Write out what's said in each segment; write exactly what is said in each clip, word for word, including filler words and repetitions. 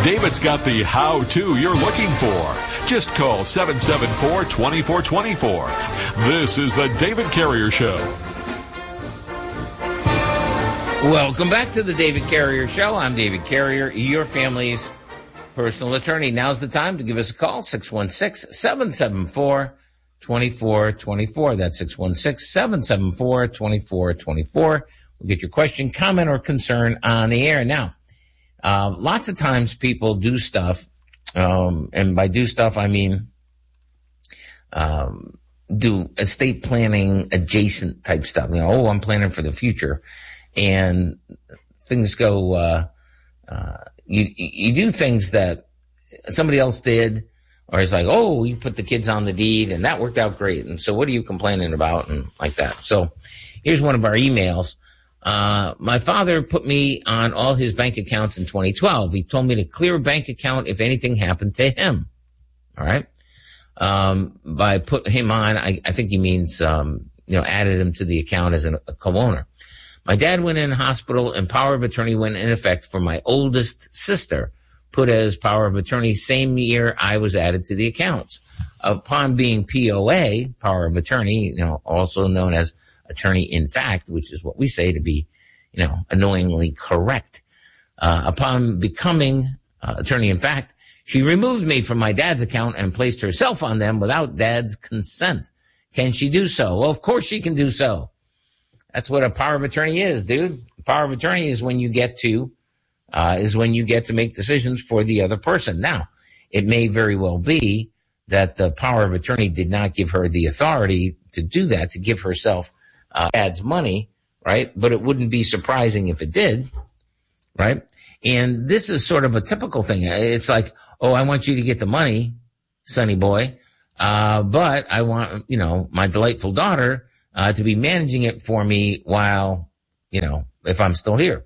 David's got the how-to you're looking for. Just call seven seven four, two four two four. This is the David Carrier Show. Welcome back to the David Carrier Show. I'm David Carrier, your family's personal attorney. Now's the time to give us a call, six one six, seven seven four, two four two four. That's six one six, seven seven four, two four two four. We'll get your question, comment, or concern on the air. Now, uh, lots of times people do stuff, um, and by do stuff, I mean um, do estate planning adjacent type stuff. You know, oh, I'm planning for the future. And things go, uh, uh, you, you do things that somebody else did, or it's like, oh, you put the kids on the deed and that worked out great. And so what are you complaining about? And like that. So here's one of our emails. Uh, my father put me on all his bank accounts in twenty twelve. He told me to clear a bank account if anything happened to him. All right. Um, by put him on, I, I think he means, um, you know, added him to the account as a, a co-owner. My dad went in hospital and power of attorney went in effect for my oldest sister, put as power of attorney same year I was added to the accounts. Upon being P O A, power of attorney, you know, also known as attorney in fact, which is what we say to be, you know, annoyingly correct. Uh, upon becoming uh, attorney in fact, she removed me from my dad's account and placed herself on them without dad's consent. Can she do so? Well, of course she can do so. That's what a power of attorney is, dude. Power of attorney is when you get to, uh, is when you get to make decisions for the other person. Now, it may very well be that the power of attorney did not give her the authority to do that, to give herself, uh, dad's money, right? But it wouldn't be surprising if it did, right? And this is sort of a typical thing. It's like, oh, I want you to get the money, sonny boy, uh, but I want, you know, my delightful daughter, Uh, to be managing it for me while, you know, if I'm still here.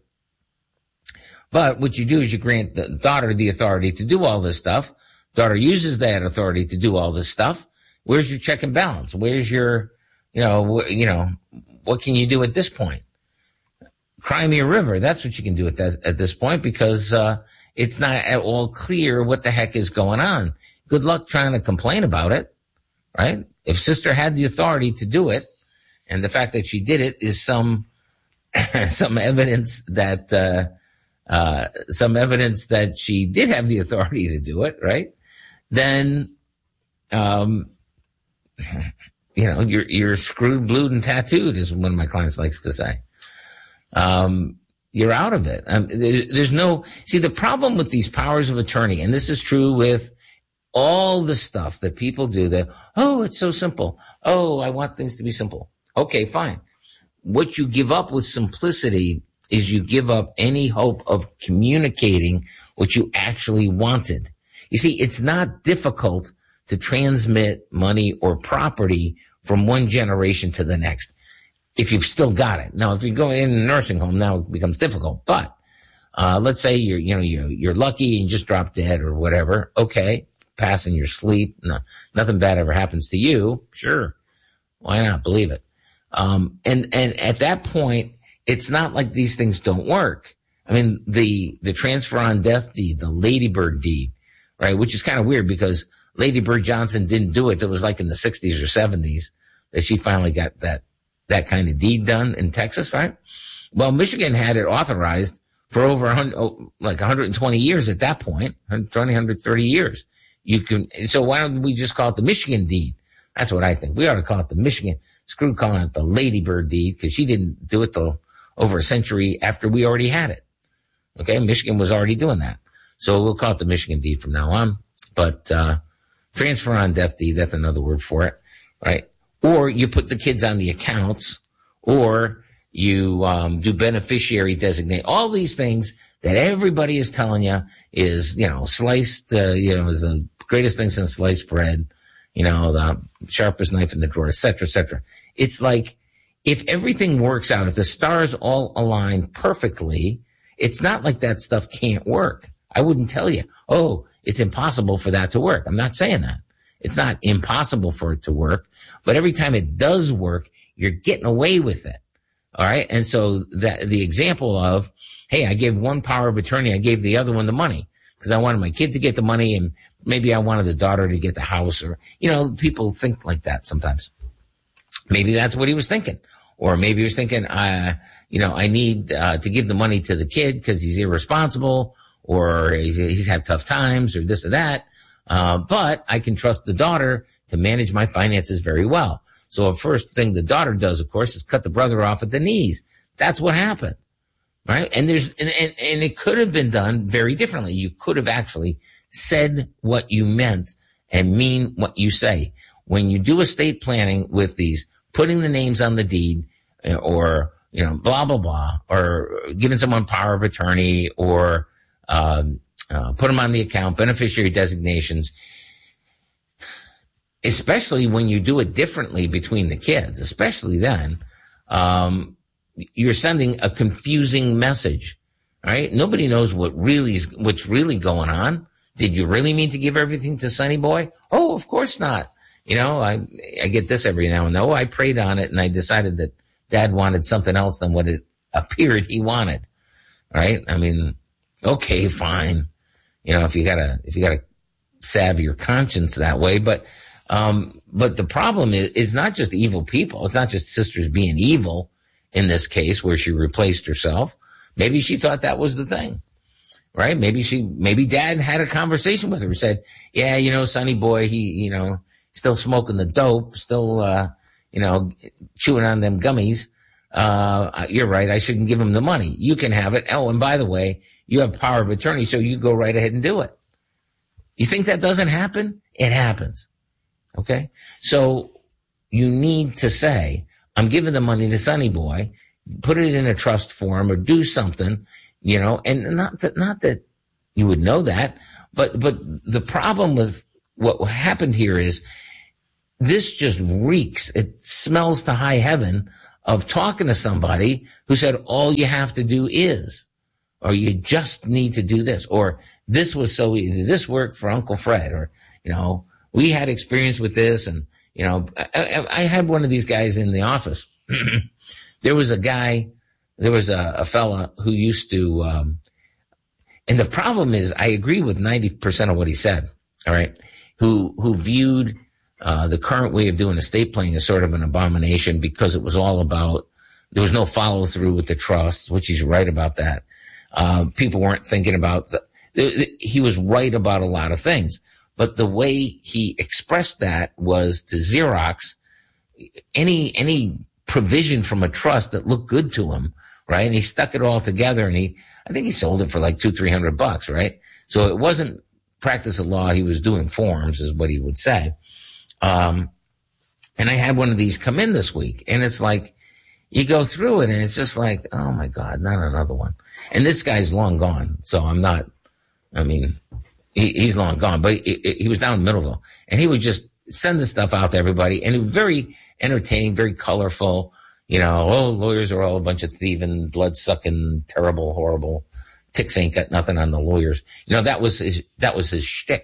But what you do is you grant the daughter the authority to do all this stuff. Daughter uses that authority to do all this stuff. Where's your check and balance? Where's your, you know, wh- you know, what can you do at this point? Cry me a river. That's what you can do at that, at this point, because, uh, it's not at all clear what the heck is going on. Good luck trying to complain about it, right? If sister had the authority to do it, and the fact that she did it is some, some evidence that, uh, uh, some evidence that she did have the authority to do it, right? Then, um, you know, you're, you're screwed, blued, and tattooed is one of my clients likes to say. Um, you're out of it. Um, there, there's no, see, the problem with these powers of attorney, and this is true with all the stuff that people do that, oh, it's so simple. Oh, I want things to be simple. Okay, fine. What you give up with simplicity is you give up any hope of communicating what you actually wanted. You see, it's not difficult to transmit money or property from one generation to the next if you've still got it. Now, if you go in a nursing home, now it becomes difficult. But uh let's say you're, you know, you're, you're lucky and you just drop dead or whatever. Okay, pass in your sleep. No, nothing bad ever happens to you. Sure. Why not? Believe it. Um, and, and at that point, it's not like these things don't work. I mean, the, the transfer on death deed, the Lady Bird deed, right? Which is kind of weird because Lady Bird Johnson didn't do it. It was like in the sixties or seventies that she finally got that, that kind of deed done in Texas, right? Well, Michigan had it authorized for over a hundred, like one hundred twenty years at that point, one hundred twenty, one hundred thirty years. You can, so why don't we just call it the Michigan deed? That's what I think. We ought to call it the Michigan. Screw calling it the Lady Bird deed because she didn't do it till over a century after we already had it. Okay, Michigan was already doing that. So we'll call it the Michigan deed from now on. But uh transfer on death deed, that's another word for it, right? Or you put the kids on the accounts, or you um do beneficiary designate. All these things that everybody is telling you is, you know, sliced, uh, you know, is the greatest thing since sliced bread. You know, the sharpest knife in the drawer, et cetera, et cetera. It's like, if everything works out, if the stars all align perfectly, it's not like that stuff can't work. I wouldn't tell you, oh, it's impossible for that to work. I'm not saying that. It's not impossible for it to work, but every time it does work, you're getting away with it. All right. And so that the example of, hey, I gave one power of attorney, I gave the other one the money. because I wanted my kid to get the money and maybe I wanted the daughter to get the house, or, you know, people think like that sometimes. Maybe that's what he was thinking. Or maybe he was thinking, uh, you know, I need uh, to give the money to the kid because he's irresponsible, or he's, he's had tough times, or this or that. Uh, but I can trust the daughter to manage my finances very well. So the first thing the daughter does, of course, is cut the brother off at the knees. That's what happened, right? And there's, and, and, and it could have been done very differently. You could have actually said what you meant and mean what you say. When you do estate planning with these, putting the names on the deed, or, you know, blah, blah, blah, or giving someone power of attorney, or, um, uh, put them on the account, beneficiary designations, especially when you do it differently between the kids, especially then, um, you're sending a confusing message, right? Nobody knows what really is, what's really going on. Did you really mean to give everything to Sonny Boy? Oh, of course not. You know, I, I get this every now and then. Oh, I prayed on it and I decided that Dad wanted something else than what it appeared he wanted. Right? I mean, okay, fine. You know, if you gotta, if you gotta salve your conscience that way, but, um, but the problem is, it's not just evil people. It's not just sisters being evil in this case where she replaced herself. Maybe she thought that was the thing, right? Maybe she, maybe Dad had a conversation with her, said, yeah, you know, Sonny Boy, he, you know, still smoking the dope, still, uh, you know, chewing on them gummies. Uh, you're right. I shouldn't give him the money. You can have it. Oh, and by the way, you have power of attorney, so you go right ahead and do it. You think that doesn't happen? It happens. Okay. So you need to say, I'm giving the money to Sonny Boy, put it in a trust form or do something, you know, and not that, not that you would know that, but, but the problem with what happened here is this just reeks. It smells to high heaven of talking to somebody who said, all you have to do is, or you just need to do this, or this was so easy. This worked for Uncle Fred, or, you know, we had experience with this. And, you know, I, I had one of these guys in the office. There was a guy, there was a, a fella who used to, um, and the problem is I agree with ninety percent of what he said. All right. Who, who viewed, uh, the current way of doing estate planning as sort of an abomination because it was all about, there was no follow through with the trusts, which he's right about that. Uh, people weren't thinking about, the, the, he was right about a lot of things, but the way he expressed that was to Xerox any, any provision from a trust that looked good to him, right? And he stuck it all together and he, I think he sold it for like two, three hundred bucks, right? So it wasn't practice of law. He was doing forms is what he would say. Um, and I had one of these come in this week and it's like, you go through it and it's just like, oh my God, not another one. And this guy's long gone. So I'm not, I mean, he, he's long gone, but he, he was down in Middleville and he would just send this stuff out to everybody and it was very entertaining, very colorful. You know, oh, lawyers are all a bunch of thieving, blood sucking, terrible, horrible. Ticks ain't got nothing on the lawyers. You know, that was his, that was his shtick,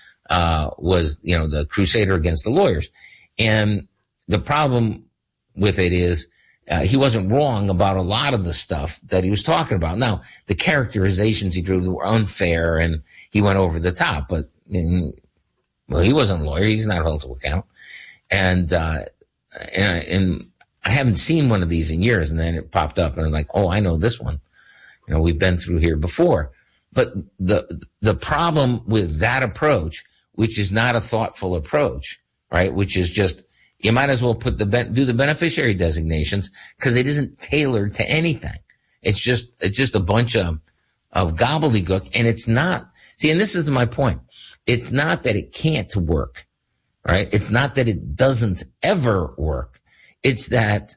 uh, was, you know, the crusader against the lawyers. And the problem with it is, uh, he wasn't wrong about a lot of the stuff that he was talking about. Now, the characterizations he drew were unfair and he went over the top, but, I mean, well, he wasn't a lawyer. He's not held to account. And, uh, and, and I haven't seen one of these in years. And then it popped up and I'm like, oh, I know this one. You know, we've been through here before. But the, the problem with that approach, which is not a thoughtful approach, right? Which is just, you might as well put the, do the beneficiary designations because it isn't tailored to anything. It's just, it's just a bunch of, of gobbledygook. And it's not, see, and this is my point. It's not that it can't work, right? It's not that it doesn't ever work. It's that,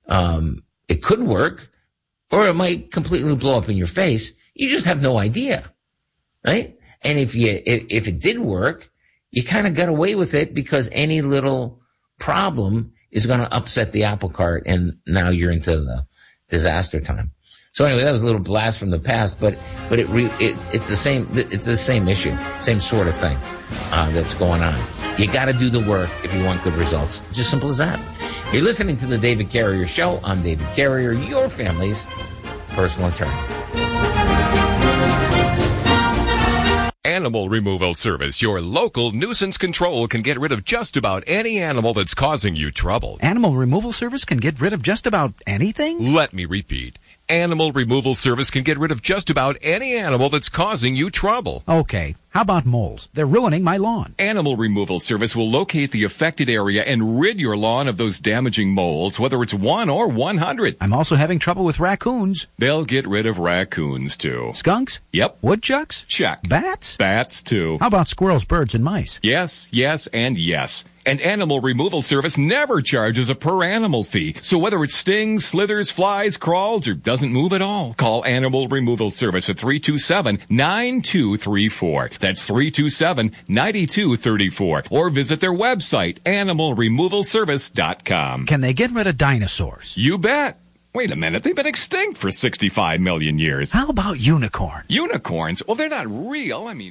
um, it could work or it might completely blow up in your face. You just have no idea, right? And if you, if, if it did work, you kind of got away with it because any little problem is going to upset the apple cart and now you're into the disaster time. So anyway, that was a little blast from the past, but, but it, re, it it's the same, it's the same issue, same sort of thing, uh, that's going on. You got to do the work if you want good results. Just simple as that. You're listening to the David Carrier Show. I'm David Carrier, your family's personal attorney. Animal Removal Service, your local nuisance control, can get rid of just about any animal that's causing you trouble. Animal Removal Service can get rid of just about anything? Let me repeat. Animal Removal Service can get rid of just about any animal that's causing you trouble. Okay. How about moles? They're ruining my lawn. Animal Removal Service will locate the affected area and rid your lawn of those damaging moles, whether it's one or one hundred. I'm also having trouble with raccoons. They'll get rid of raccoons, too. Skunks? Yep. Woodchucks? Check. Bats? Bats, too. How about squirrels, birds, and mice? Yes, yes, and yes. And Animal Removal Service never charges a per-animal fee. So whether it stings, slithers, flies, crawls, or doesn't move at all, call Animal Removal Service at three two seven, nine two three four. That's three two seven, nine two three four. Or visit their website, animal removal service dot com. Can they get rid of dinosaurs? You bet. Wait a minute, they've been extinct for sixty-five million years. How about unicorns? Unicorns? Well, they're not real. I mean...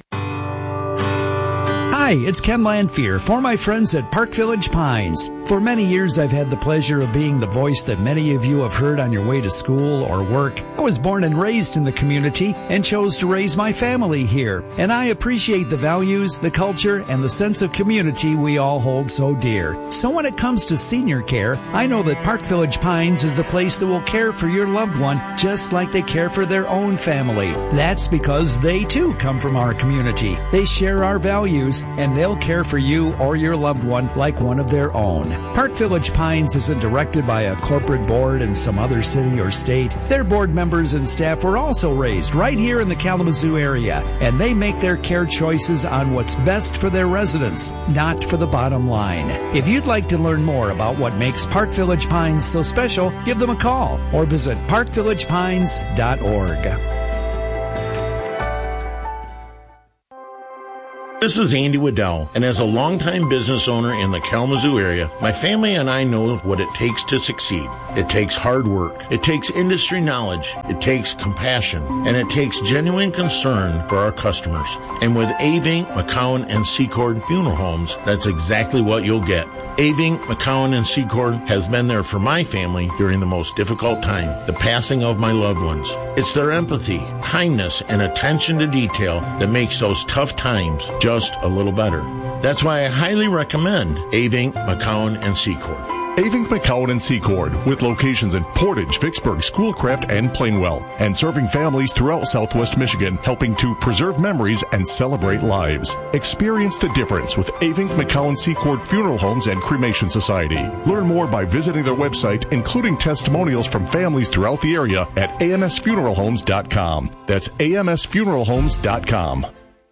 Hi, it's Ken Lanfear for my friends at Park Village Pines. For many years, I've had the pleasure of being the voice that many of you have heard on your way to school or work. I was born and raised in the community and chose to raise my family here. And I appreciate the values, the culture, and the sense of community we all hold so dear. So when it comes to senior care, I know that Park Village Pines is the place that will care for your loved one just like they care for their own family. That's because they too come from our community. They share our values, and they'll care for you or your loved one like one of their own. Park Village Pines isn't directed by a corporate board in some other city or state. Their board members and staff were also raised right here in the Kalamazoo area, and they make their care choices on what's best for their residents, not for the bottom line. If you'd like to learn more about what makes Park Village Pines so special, give them a call or visit park village pines dot org. This is Andy Waddell, and as a longtime business owner in the Kalamazoo area, my family and I know what it takes to succeed. It takes hard work, it takes industry knowledge, it takes compassion, and it takes genuine concern for our customers. And with Avink, McCowan, and Secord Funeral Homes, that's exactly what you'll get. Avink, McCowan, and Secord has been there for my family during the most difficult time, the passing of my loved ones. It's their empathy, kindness, and attention to detail that makes those tough times just Just a little better. That's why I highly recommend Avink, McCowan, and Secord. Avink, McCowan, and Secord, with locations in Portage, Vicksburg, Schoolcraft, and Plainwell, and serving families throughout Southwest Michigan, helping to preserve memories and celebrate lives. Experience the difference with Avink, McCowan, Secord Funeral Homes and Cremation Society. Learn more by visiting their website, including testimonials from families throughout the area at a m s funeral homes dot com. That's a m s funeral homes dot com.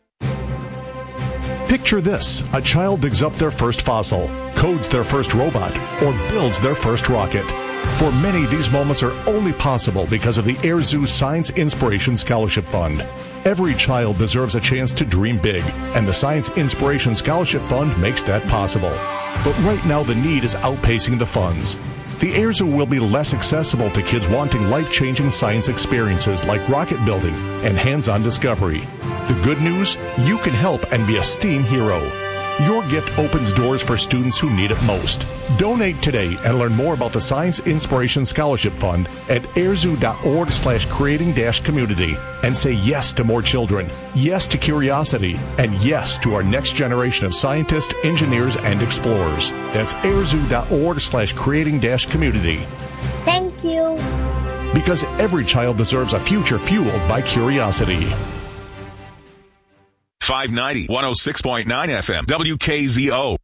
Picture this. A child digs up their first fossil, codes their first robot, or builds their first rocket. For many, these moments are only possible because of the Air Zoo Science Inspiration Scholarship Fund. Every child deserves a chance to dream big, and the Science Inspiration Scholarship Fund makes that possible. But right now, the need is outpacing the funds. The Air Zoo will be less accessible to kids wanting life-changing science experiences like rocket building and hands-on discovery. The good news? You can help and be a STEAM hero. Your gift opens doors for students who need it most. Donate today and learn more about the Science Inspiration Scholarship Fund at airzoo.org slash creating dash community and say yes to more children, yes to curiosity, and yes to our next generation of scientists, engineers, and explorers. That's airzoo.org slash creating dash community. Thank you. Because every child deserves a future fueled by curiosity. five ninety, one oh six point nine F M, W K Z O.